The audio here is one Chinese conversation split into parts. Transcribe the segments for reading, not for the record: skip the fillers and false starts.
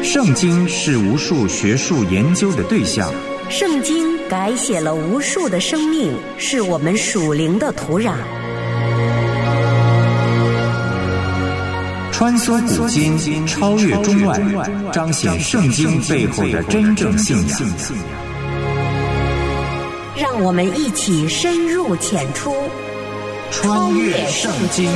圣经是无数学术研究的对象， 圣经改写了无数的生命，是我们属灵的土壤。 穿梭古今，超越中外，彰显圣经背后的真正信仰。 让我们一起深入浅出， 穿越圣经。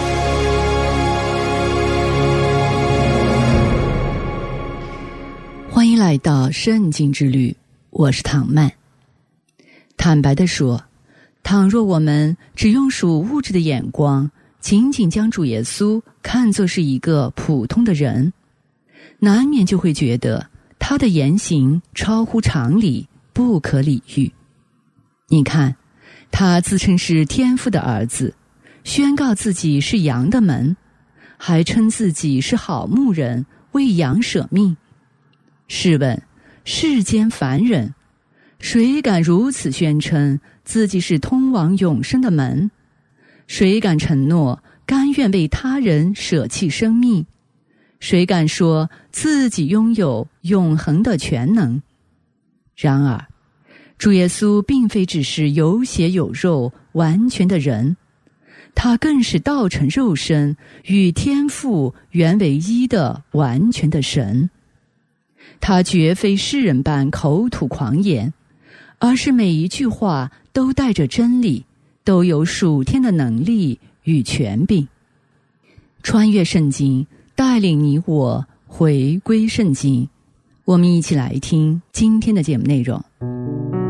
欢迎来到圣经之旅，我是唐曼。坦白地说，倘若我们只用属物质的眼光，仅仅将主耶稣看作是一个普通的人，难免就会觉得他的言行超乎常理，不可理喻。你看，他自称是天父的儿子，宣告自己是羊的门，还称自己是好牧人，为羊舍命。试问世间凡人，谁敢如此宣称自己是通往永生的门？谁敢承诺甘愿为他人舍弃生命？谁敢说自己拥有永恒的全能？然而主耶稣并非只是有血有肉完全的人，他更是道成肉身，与天父原为一的完全的神。他绝非世人般口吐狂言，而是每一句话都带着真理，都有属天的能力与权柄。穿越圣经，带领你我回归圣经。我们一起来听今天的节目内容。